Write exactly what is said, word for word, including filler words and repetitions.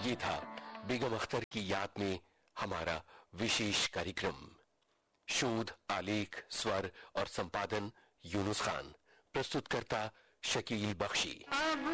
ये था बेगम अख्तर की याद में हमारा विशेष कार्यक्रम। शोध, आलेख, स्वर और संपादन यूनुस खान। प्रस्तुतकर्ता शकील बख्शी।